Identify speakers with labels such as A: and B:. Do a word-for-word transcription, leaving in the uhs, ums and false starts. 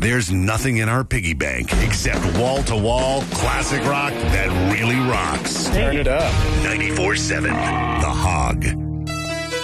A: There's nothing in our piggy bank except wall-to-wall classic rock that really rocks.
B: Turn it up.
A: ninety-four seven The Hog.